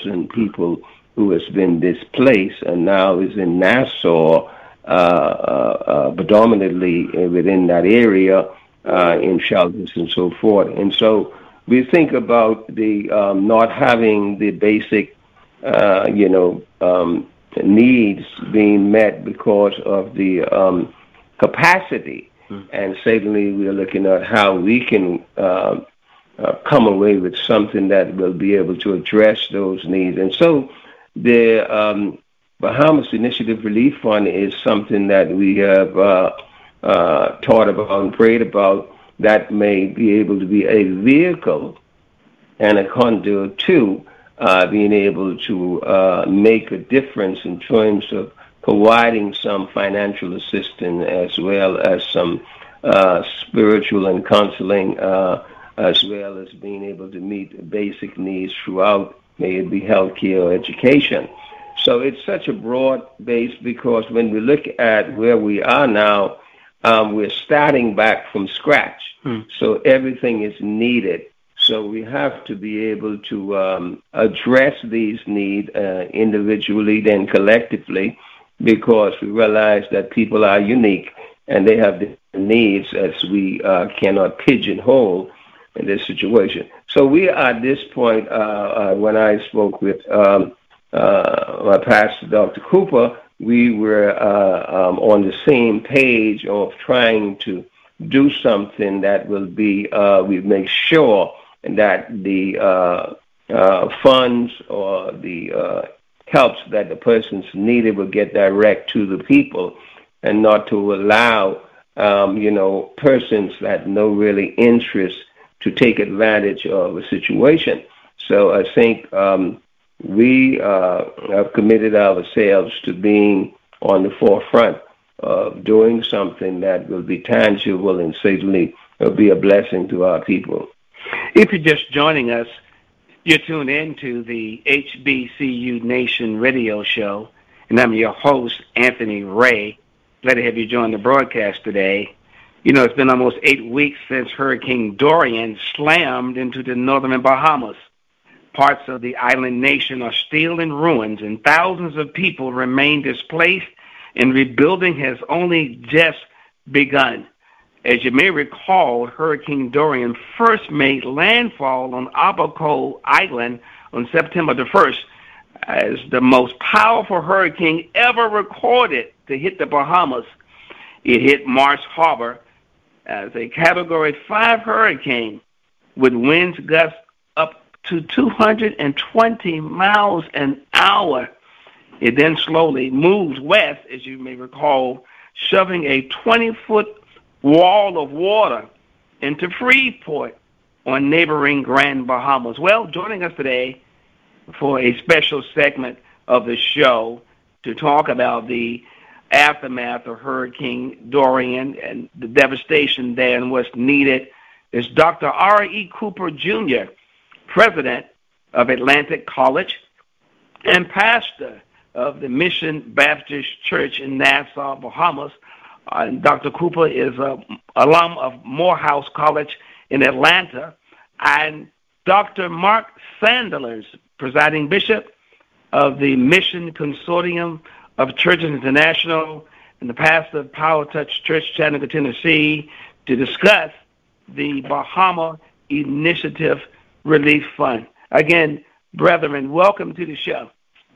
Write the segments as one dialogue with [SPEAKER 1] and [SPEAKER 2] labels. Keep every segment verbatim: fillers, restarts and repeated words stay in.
[SPEAKER 1] thousand people who has been displaced and now is in Nassau, uh, uh, uh, predominantly within that area, uh, in shelters and so forth. And so we think about the um, not having the basic, uh, you know, um, needs being met because of the um, capacity. Mm. And certainly we are looking at how we can uh, uh, come away with something that will be able to address those needs. And so the um, Bahamas Initiative Relief Fund is something that we have uh, uh, taught about and prayed about that may be able to be a vehicle and a conduit to uh, being able to uh, make a difference in terms of providing some financial assistance as well as some uh, spiritual and counseling, uh, as well as being able to meet basic needs throughout, may it be healthcare or education. So it's such a broad base because when we look at where we are now, um, we're starting back from scratch. Hmm. So everything is needed. So we have to be able to um, address these needs uh, individually, then collectively, because we realize that people are unique and they have different needs as we uh, cannot pigeonhole in this situation. So we are at this point, uh, uh, when I spoke with um, uh, my pastor, Doctor Cooper, we were uh, um, on the same page of trying to do something that will be, uh, we make sure that the uh, uh, funds or the uh, helps that the person's needed will get direct to the people and not to allow, um, you know, persons that no really interest to take advantage of a situation. So I think um, we uh, have committed ourselves to being on the forefront of doing something that will be tangible and certainly will be a blessing to our people.
[SPEAKER 2] If you're just joining us, you're tuned in to the H B C U Nation radio show, and I'm your host, Anthony Ray. Glad to have you join the broadcast today. You know, it's been almost eight weeks since Hurricane Dorian slammed into the northern Bahamas. Parts of the island nation are still in ruins, and thousands of people remain displaced, and rebuilding has only just begun. As you may recall, Hurricane Dorian first made landfall on Abaco Island on September the first as the most powerful hurricane ever recorded to hit the Bahamas. It hit Marsh Harbor as a Category five hurricane with winds gusts up to two hundred twenty miles an hour. It then slowly moves west, as you may recall, shoving a twenty-foot wall of water into Freeport on neighboring Grand Bahamas. Well, joining us today for a special segment of the show to talk about the aftermath of Hurricane Dorian and the devastation there and what's needed is Doctor R E. Cooper, Junior, president of Atlantic College and pastor of the Mission Baptist Church in Nassau, Bahamas. Uh, Doctor Cooper is an alum of Morehouse College in Atlanta, and Doctor Mark Sanders, presiding bishop of the Mission Consortium of Churches International and the pastor of Power Touch Church, Chattanooga, Tennessee, to discuss the Bahama Initiative Relief Fund. Again, brethren, welcome to the show.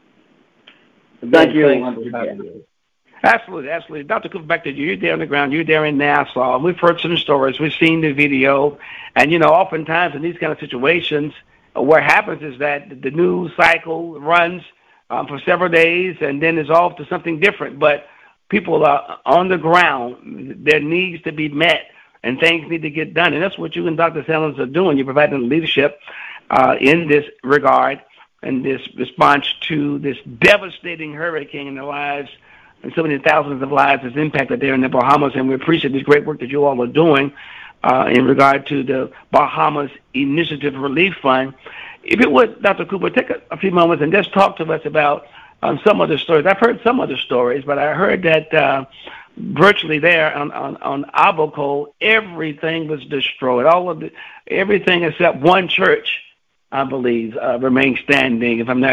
[SPEAKER 3] Thank you.
[SPEAKER 2] Absolutely, absolutely. Doctor Cooper, back to you. You're there on the ground. You're there in Nassau. We've heard some stories. We've seen the video. And, you know, oftentimes in these kind of situations, uh, what happens is that the news cycle runs um, for several days and then is off to something different. But people are on the ground. There needs to be met, and things need to get done. And that's what you and Doctor Sanders are doing. You're providing leadership uh, in this regard and this response to this devastating hurricane in the lives and so many thousands of lives is impacted there in the Bahamas, and we appreciate this great work that you all are doing uh, in regard to the Bahamas Initiative Relief Fund. If it would, Doctor Cooper, take a, a few moments and just talk to us about um, some of the stories. I've heard some of the stories, but I heard that uh, virtually there on, on, on Abaco, everything was destroyed. All of the, everything except one church, I believe, uh, remains standing, if I'm not